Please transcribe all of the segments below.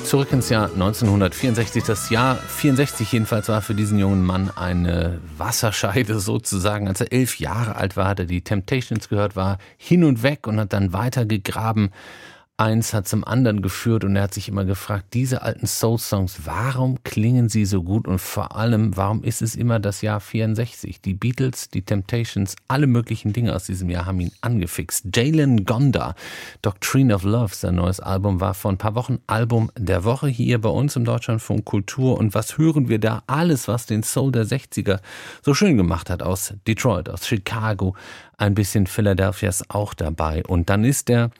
Zurück ins Jahr 1964. Das Jahr 64 jedenfalls war für diesen jungen Mann eine Wasserscheide sozusagen. Als er 11 Jahre alt war, hat er die Temptations gehört, war hin und weg und hat dann weiter gegraben. Eins hat zum anderen geführt und er hat sich immer gefragt, diese alten Soul-Songs, warum klingen sie so gut und vor allem, warum ist es immer das Jahr 64? Die Beatles, die Temptations, alle möglichen Dinge aus diesem Jahr haben ihn angefixt. Jalen Gonda, Doctrine of Love, sein neues Album, war vor ein paar Wochen Album der Woche hier bei uns im Deutschlandfunk Kultur. Und was hören wir da? Alles, was den Soul der 60er so schön gemacht hat, aus Detroit, aus Chicago, ein bisschen Philadelphia ist auch dabei. Und dann ist er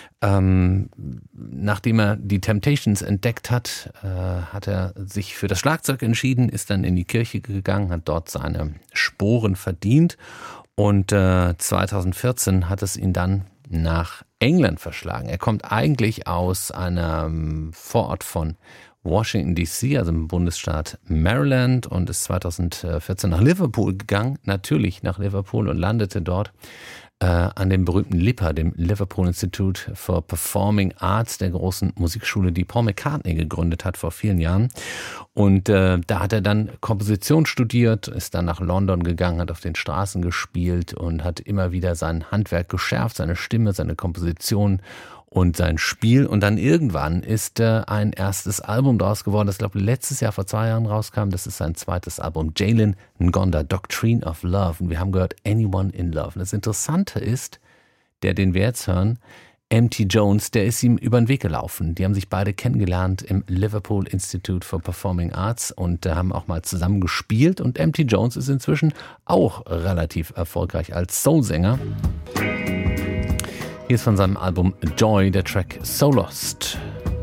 nachdem er die Temptations entdeckt hat, hat er sich für das Schlagzeug entschieden, ist dann in die Kirche gegangen, hat dort seine Sporen verdient und 2014 hat es ihn dann nach England verschlagen. Er kommt eigentlich aus einem Vorort von Washington D.C., also im Bundesstaat Maryland, und ist 2014 nach Liverpool gegangen, natürlich nach Liverpool, und landete dort an dem berühmten LIPA, dem Liverpool Institute for Performing Arts, der großen Musikschule, die Paul McCartney gegründet hat vor vielen Jahren. Und da hat er dann Komposition studiert, ist dann nach London gegangen, hat auf den Straßen gespielt und hat immer wieder sein Handwerk geschärft, seine Stimme, seine Komposition und sein Spiel. Und dann irgendwann ist ein erstes Album daraus geworden, das, glaube ich, letztes Jahr vor 2 Jahren rauskam. Das ist sein zweites Album, Jalen Gonda, Doctrine of Love. Und wir haben gehört, Anyone in Love. Und das Interessante ist, den wir jetzt hören, M.T. Jones, der ist ihm über den Weg gelaufen. Die haben sich beide kennengelernt im Liverpool Institute for Performing Arts und haben auch mal zusammen gespielt. Und M.T. Jones ist inzwischen auch relativ erfolgreich als Soulsänger. Hier ist von seinem Album Joy der Track So Lost.